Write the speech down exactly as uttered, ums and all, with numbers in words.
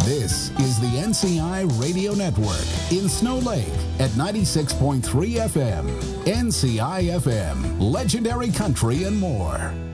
This is the N C I Radio Network in Snow Lake at ninety-six point three F M. N C I F M, legendary country and more.